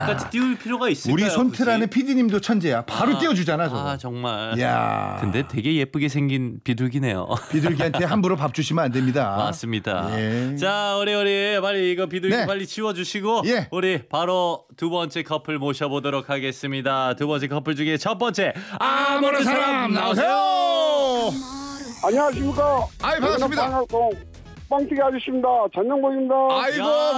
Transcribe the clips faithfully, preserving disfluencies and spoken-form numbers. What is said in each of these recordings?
같이 띄울 필요가 있을까요? 우리 손트라는 피디님도 천재야. 바로 아, 띄워주잖아. 저거. 아 정말. 야. 근데 되게 예쁘게 생긴 비둘기네요. 비둘기한테 함부로 밥 주시면 안 됩니다. 맞습니다. 예. 자 우리 우리 빨리 이거 비둘기 네. 빨리 치워주시고 예. 우리 바로 두 번째 커플 모셔보도록 하겠습니다. 두 번째 커플 중에 첫 번째 아 모르는 사람 나오세요. 안녕하십니까. 아이 반갑습니다. 방송 뻥튀기 아저씨입니다. 전영복입니다. 아이고 야.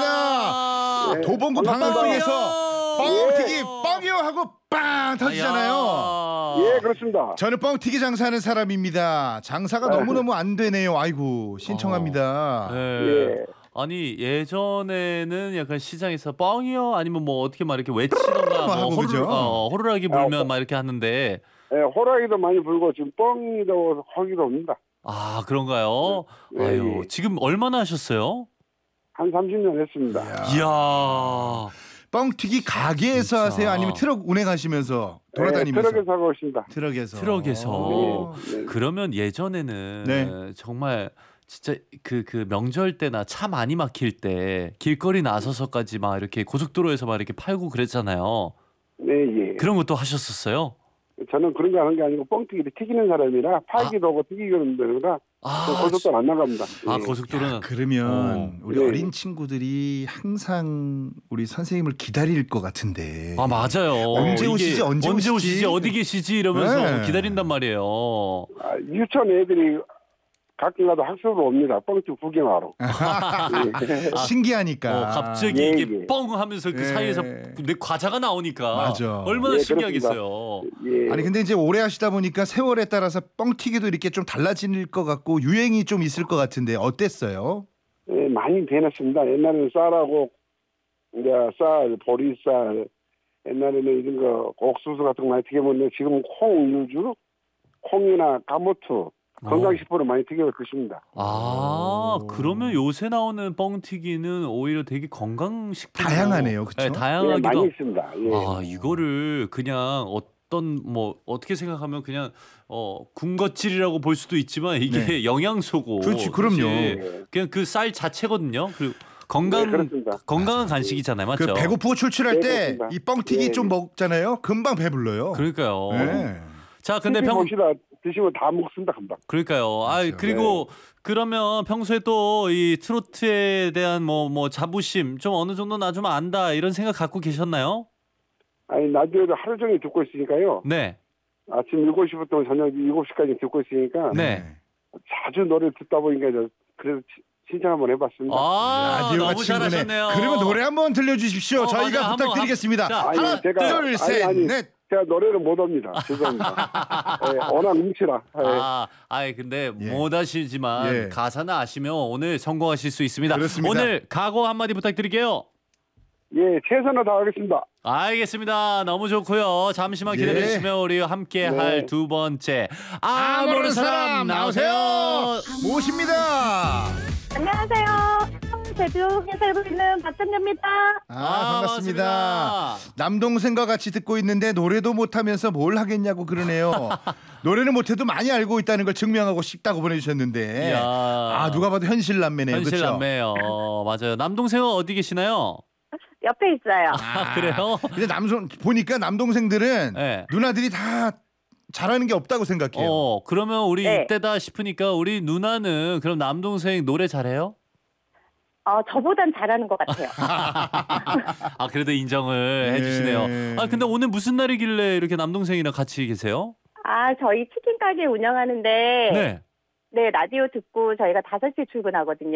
반갑습니다. 네, 도봉구 반갑습니다. 방학동에서 뻥튀기 뻥이요 하고 빵 터지잖아요. 예, 그렇습니다. 저는 뻥튀기 장사하는 사람입니다. 장사가 네. 너무너무 안 되네요. 아이고 신청합니다. 네. 예. 아니 예전에는 약간 시장에서 뻥이요 아니면 뭐 어떻게 막 이렇게 외치던가 뭐 하고 호루, 그죠? 어, 호루라기 불면 막 이렇게 하는데 예, 호랑이도 많이 불고 지금 뻥이도 하기도 합니다. 아 그런가요? 네. 아유 예. 지금 얼마나 하셨어요? 한 삼십 년 했습니다. 이야. 뻥튀기 가게에서 진짜. 하세요? 아니면 트럭 운행하시면서 돌아다니면서? 예, 트럭에서 하고 있습니다. 트럭에서. 트럭에서. 네, 네. 그러면 예전에는 네. 정말 진짜 그, 그 명절 때나 차 많이 막힐 때 길거리 나서서까지 막 이렇게 고속도로에서 막 이렇게 팔고 그랬잖아요. 네, 예. 그런 것도 하셨었어요? 저는 그런 거 하는 게 아니고 뻥튀기를 튀기는 사람이라 팔기도 하고 튀기기도 하는데 아, 고속도로 안 나갑니다. 아 예. 고속도로는 야, 그러면 어. 우리 네. 어린 친구들이 항상 우리 선생님을 기다릴 것 같은데. 아 맞아요. 언제 이게 오시지, 언제 오시지? 오시지 어디 계시지 이러면서 네. 기다린단 말이에요. 아, 유치원 애들이 가끔 가도 학습으로 옵니다. 뻥튀기 구경하러. 예. 신기하니까. 어, 갑자기 예, 이게 예. 뻥 하면서 그 예. 사이에서 내 과자가 나오니까 맞아. 얼마나 예, 신기하겠어요. 예. 아니 근데 이제 오래 하시다 보니까 세월에 따라서 뻥튀기도 이렇게 좀 달라질 것 같고 유행이 좀 있을 것 같은데 어땠어요? 예, 많이 변했습니다. 옛날에는 쌀하고 이제 쌀, 보리쌀, 옛날에는 이런 거 옥수수 같은 거 많이 튀겨먹는데 지금은 콩, 유주, 콩이나 가모트 건강식품을 많이 튀겨 드십니다. 아 오. 그러면 요새 나오는 뻥튀기는 오히려 되게 건강식품 다양하네요, 그쵸? 네, 예, 다양하기도 많이 하고. 있습니다. 예. 아 이거를 그냥 어떤 뭐 어떻게 생각하면 그냥 어 군것질이라고 볼 수도 있지만 이게 네. 영양소고 그렇지, 그럼요. 사실 그냥 그 쌀 자체거든요. 그리고 건강 네, 그렇습니다. 건강한 간식이잖아요, 맞죠? 그 배고프고 출출할 네, 때 그렇습니다. 이 뻥튀기 예. 좀 먹잖아요. 금방 배불러요. 그러니까요. 네. 자 근데 티비 평 보시다 드시면 다 먹습니다, 금방. 그러니까요. 아 그렇죠. 그리고 그러면 평소에 또 이 트로트에 대한 뭐 뭐 자부심 좀 어느 정도 나 좀 안다 이런 생각 갖고 계셨나요? 아니 라디오를 하루 종일 듣고 있으니까요. 네. 아침 일곱 시부터 저녁 일곱 시까지 듣고 있으니까 네. 자주 노래 듣다 보니까 저 그래서 치- 신청 한번 해봤습니다. 아 라디오가 너무 친구네. 잘하셨네요. 그러면 노래 한번 들려주십시오. 어, 저희가 맞아. 한번, 부탁드리겠습니다. 자, 아니, 하나, 제가- 둘, 아니, 셋, 아니. 넷. 제가 노래를 못 합니다. 죄송합니다. 예, 워낙 뭉치라. 예. 아, 아이 근데 예. 못 하시지만 예. 가사는 아시면 오늘 성공하실 수 있습니다. 그렇습니다. 오늘 각오 한마디 부탁드릴게요. 예, 최선을 다하겠습니다. 알겠습니다. 너무 좋고요. 잠시만 예. 기다려주시면 우리 함께 네. 할 두 번째 아 모르는 사람 나오세요. 모십니다. 안녕하세요. 제주에 살고 있는 박정녀입니다. 아, 아, 반갑습니다. 반갑습니다. 남동생과 같이 듣고 있는데 노래도 못하면서 뭘 하겠냐고 그러네요. 노래는 못해도 많이 알고 있다는 걸 증명하고 싶다고 보내주셨는데. 이야. 아 누가 봐도 현실 남매네요. 현실 그렇죠? 남매요. 어, 맞아요. 남동생은 어디 계시나요? 옆에 있어요. 아, 그래요? 근데 남성 보니까 남동생들은 네. 누나들이 다 잘하는 게 없다고 생각해요. 어, 그러면 우리 네. 이때다 싶으니까 우리 누나는 그럼 남동생 노래 잘해요? 어, 저보단 잘하는 것 같아요. 아, 그래도 인정을 네. 해주시네요. 아, 근데 오늘 무슨 날이길래 이렇게 남동생이랑 같이 계세요? 아, 저희 치킨 가게 운영하는데 네. 네, 라디오 듣고 저희가 다섯 시에 출근하거든요.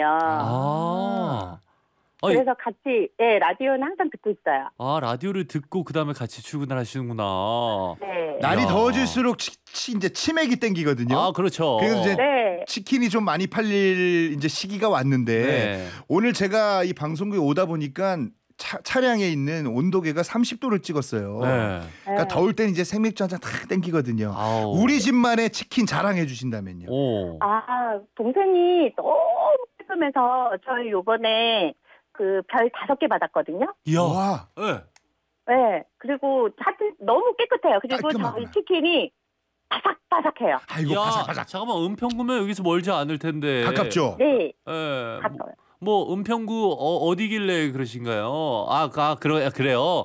아. 아니, 그래서 같이 예, 라디오는 항상 듣고 있어요. 아, 라디오를 듣고 그 다음에 같이 출근을 하시는구나. 네. 날이 이야. 더워질수록 치, 치- 이제 치맥이 땡기거든요. 아, 그렇죠. 그래서 이제 네. 치킨이 좀 많이 팔릴 이제 시기가 왔는데 네. 오늘 제가 이 방송국에 오다 보니까 차, 차량에 있는 온도계가 삼십 도를 찍었어요. 네. 그러니까 네. 더울 땐 이제 생맥주 한 잔 탁 땡기거든요. 아우. 우리 집만의 치킨 자랑해 주신다면요. 오. 아, 동생이 너무 예쁘면서 저희 요번에 그 별 다섯 개 받았거든요. 이야. 와, 네. 네. 그리고 하여튼 너무 깨끗해요. 그리고 깔끔하구나. 저희 치킨이 바삭바삭해요. 아이고 야, 바삭바삭. 잠깐만 은평구면 여기서 멀지 않을 텐데. 가깝죠. 네. 예. 가까워요. 뭐 은평구 어, 어디길래 그러신가요? 아, 아 그래, 그래요.